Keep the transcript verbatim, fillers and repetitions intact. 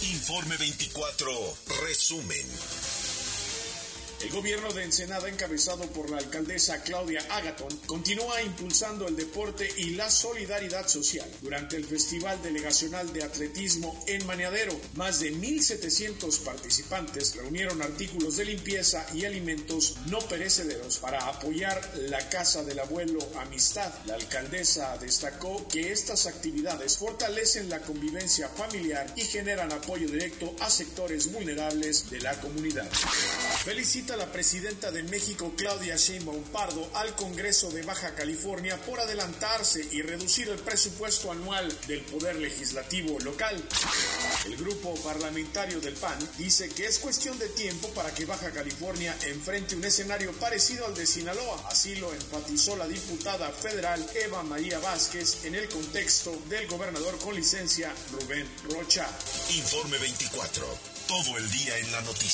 Informe veinticuatro, resumen. El gobierno de Ensenada, encabezado por la alcaldesa Claudia Agathon, continúa impulsando el deporte y la solidaridad social. Durante el Festival Delegacional de Atletismo en Maneadero, más de mil setecientos participantes reunieron artículos de limpieza y alimentos no perecederos para apoyar la Casa del Abuelo Amistad. La alcaldesa destacó que estas actividades fortalecen la convivencia familiar y generan apoyo directo a sectores vulnerables de la comunidad. Felicita a la presidenta de México, Claudia Sheinbaum Pardo, al Congreso de Baja California por adelantarse y reducir el presupuesto anual del Poder Legislativo local. El grupo parlamentario del P A N dice que es cuestión de tiempo para que Baja California enfrente un escenario parecido al de Sinaloa. Así lo enfatizó la diputada federal Eva María Vázquez en el contexto del gobernador con licencia Rubén Rocha. Informe veinticuatro, todo el día en la noticia.